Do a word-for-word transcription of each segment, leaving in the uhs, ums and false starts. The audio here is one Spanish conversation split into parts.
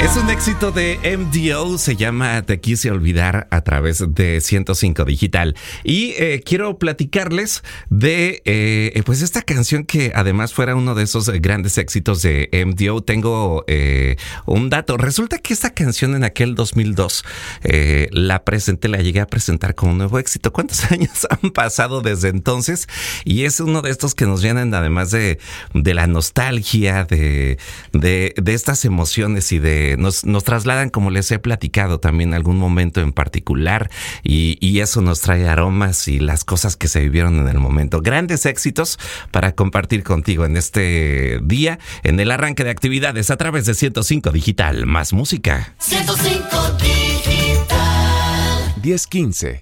Es un éxito de M D O, se llama Te Quise Olvidar a través de ciento cinco Digital. Y eh, quiero platicarles de eh, pues esta canción que además fuera uno de esos grandes éxitos de M D O. Tengo eh, un dato. Resulta que esta canción en aquel dos mil dos eh, la presenté, la llegué a presentar como un nuevo éxito. ¿Cuántos años han pasado desde entonces? Y es uno de estos que nos llenan además de, de la nostalgia, de, de, de estas emociones y de Nos, nos trasladan, como les he platicado también, algún momento en particular y, y eso nos trae aromas y las cosas que se vivieron en el momento. Grandes éxitos para compartir contigo en este día, en el arranque de actividades a través de ciento cinco Digital. Más música. ciento cinco Digital. diez quince.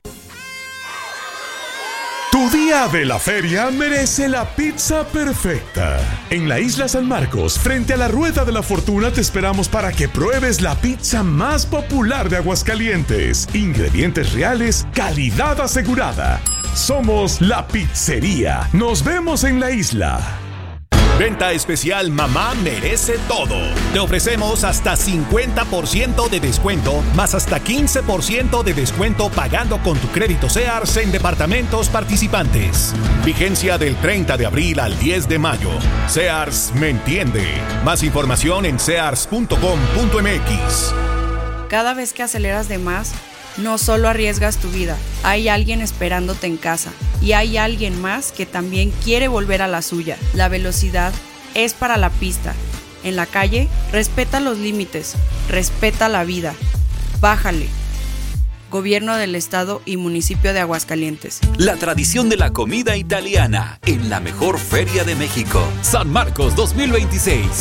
Tu día de la feria merece la pizza perfecta. En la Isla San Marcos, frente a la Rueda de la Fortuna, te esperamos para que pruebes la pizza más popular de Aguascalientes. Ingredientes reales, calidad asegurada. Somos La Pizzería. Nos vemos en la isla. Venta especial Mamá Merece Todo. Te ofrecemos hasta cincuenta por ciento de descuento, más hasta quince por ciento de descuento pagando con tu crédito Sears en departamentos participantes. Vigencia del treinta de abril al diez de mayo. Sears me entiende. Más información en sears punto com punto m x. Cada vez que aceleras de más, no solo arriesgas tu vida, hay alguien esperándote en casa y hay alguien más que también quiere volver a la suya. La velocidad es para la pista. En la calle, respeta los límites, respeta la vida. Bájale. Gobierno del Estado y Municipio de Aguascalientes. La tradición de la comida italiana en la mejor feria de México. San Marcos dos mil veintiséis.